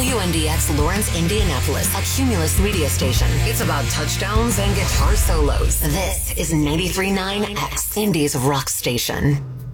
WNDX Lawrence, Indianapolis, a Cumulus media station. It's about touchdowns and guitar solos. This is 93.9 X, Indy's rock station.